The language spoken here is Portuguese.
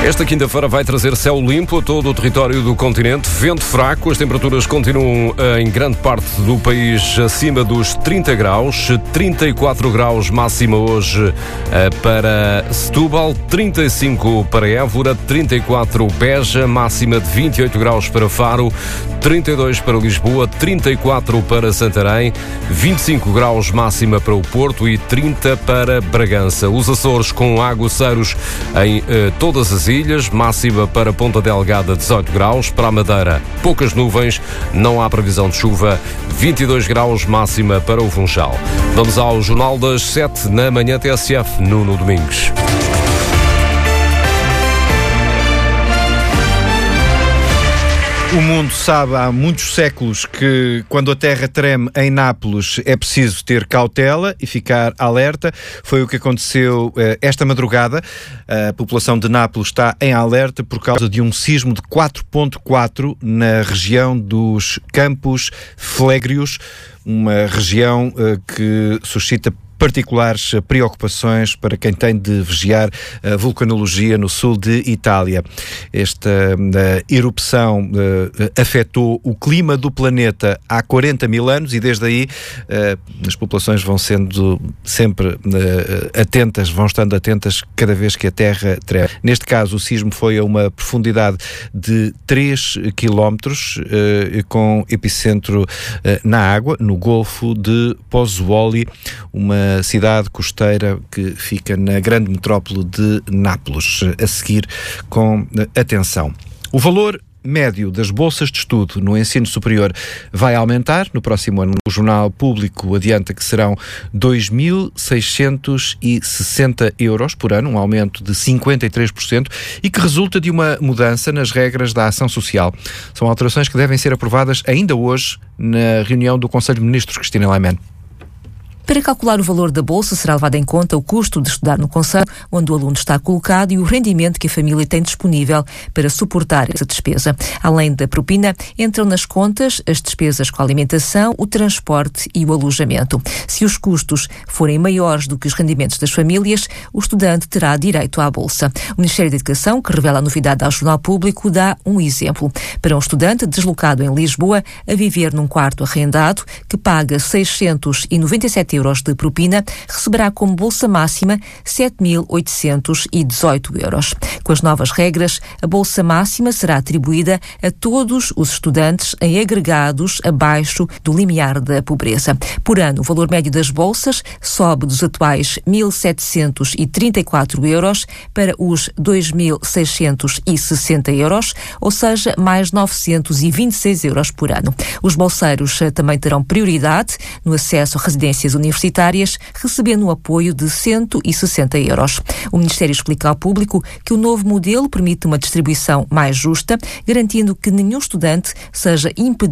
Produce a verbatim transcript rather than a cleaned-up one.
Esta quinta-feira vai trazer céu limpo a todo o território do continente, vento fraco, as temperaturas continuam em grande parte do país acima dos trinta graus, trinta e quatro graus máxima hoje para Setúbal, trinta e cinco para Évora, trinta e quatro Beja, máxima de vinte e oito graus para Faro, trinta e dois para Lisboa, trinta e quatro para Santarém, vinte e cinco graus máxima para o Porto e trinta para Bragança. Os Açores com aguaceiros em eh, todas as ilhas, máxima para Ponta Delgada dezoito graus, para a Madeira poucas nuvens, não há previsão de chuva, vinte e dois graus máxima para o Funchal. Vamos ao Jornal das sete na manhã T S F, Nuno Domingos. O mundo sabe há muitos séculos que quando a terra treme em Nápoles é preciso ter cautela e ficar alerta. Foi o que aconteceu eh, esta madrugada. A população de Nápoles está em alerta por causa de um sismo de quatro ponto quatro na região dos Campos Flegrios, uma região eh, que suscita particulares preocupações para quem tem de vigiar a vulcanologia no sul de Itália. Esta uh, erupção uh, afetou o clima do planeta há quarenta mil anos e desde aí uh, as populações vão sendo sempre uh, atentas, vão estando atentas cada vez que a Terra treme. Neste caso, o sismo foi a uma profundidade de três quilómetros, uh, com epicentro uh, na água, no Golfo de Pozzuoli, uma cidade costeira que fica na grande metrópole de Nápoles. A seguir, com atenção. O valor médio das bolsas de estudo no ensino superior vai aumentar no próximo ano. O Jornal Público adianta que serão dois mil seiscentos e sessenta euros por ano, um aumento de cinquenta e três por cento, e que resulta de uma mudança nas regras da ação social. São alterações que devem ser aprovadas ainda hoje na reunião do Conselho de Ministros. Cristina Laiman. Para calcular o valor da bolsa, será levado em conta o custo de estudar no concelho onde o aluno está colocado e o rendimento que a família tem disponível para suportar essa despesa. Além da propina, entram nas contas as despesas com a alimentação, o transporte e o alojamento. Se os custos forem maiores do que os rendimentos das famílias, o estudante terá direito à bolsa. O Ministério da Educação, que revela a novidade ao Jornal Público, dá um exemplo. Para um estudante deslocado em Lisboa a viver num quarto arrendado, que paga seiscentos e noventa e sete euros de propina, receberá como bolsa máxima sete mil oitocentos e dezoito euros. Com as novas regras, a bolsa máxima será atribuída a todos os estudantes em agregados abaixo do limiar da pobreza. Por ano, o valor médio das bolsas sobe dos atuais mil setecentos e trinta e quatro euros para os dois mil seiscentos e sessenta euros, ou seja, mais novecentos e vinte e seis euros por ano. Os bolseiros também terão prioridade no acesso a residências universitárias universitárias, recebendo um apoio de cento e sessenta euros. O Ministério explica ao público que o novo modelo permite uma distribuição mais justa, garantindo que nenhum estudante seja impedido